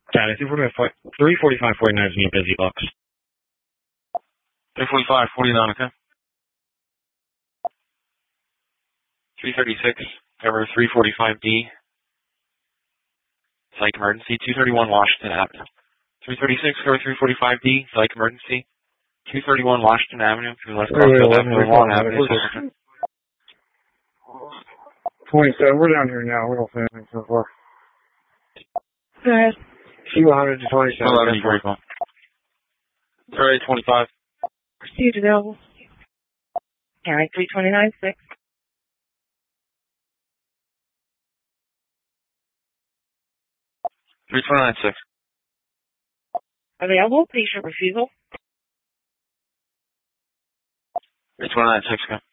Got it. 345.49 is me, busy bucks. 345.49, okay. 336, cover 345D. Psych emergency, 231 Washington Avenue. 336, cover 345D, psych emergency. 231 Washington Avenue, from West Crossfield Avenue, Long Avenue. 27, we're down here now. We don't say anything so far. Go ahead. C100 to 27. 11:45. 30:25. Proceed available. Alright, 329.6. 329.6. Available. Patient refusal. 329.6, okay.